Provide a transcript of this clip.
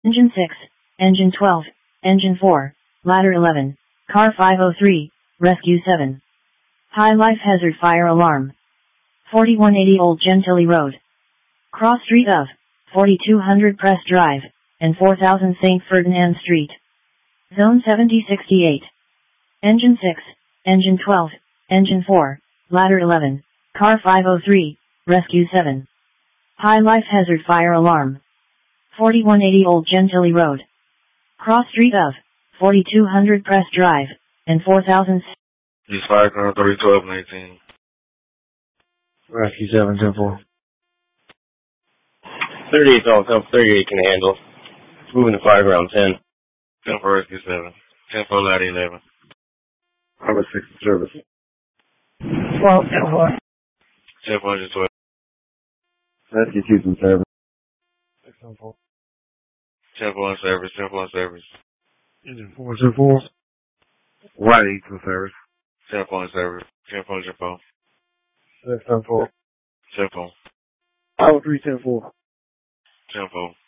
Engine 6, Engine 12, Engine 4, Ladder 11, Car 503, Rescue 7. High life hazard fire alarm. 4180 Old Gentilly Road. Cross street of 4200 Press Drive, and 4000 St. Ferdinand Street. Zone 7068. Engine 6, Engine 12, Engine 4, Ladder 11, Car 503, Rescue 7. High life hazard fire alarm. 4180 Old Gentilly Road. Cross street of 4200 Press Drive, and 4000 East 5, 312 and 18. Rescue 7, 10-4. 38 all come, 38 can handle. Moving to 5 around 10. 10 for Rescue 7. 10 for Ladder 11. Number 6 service. 12, 10-4. 10 for 112. Rescue 2 from service. 6-4. 10 for 1 service. 10 for 1 service. Engine 4, 10-4. White 8 from service. 10 for 1 service. 10 for 104. 6-4. 10 for. Power 3, 10-4. 10 for.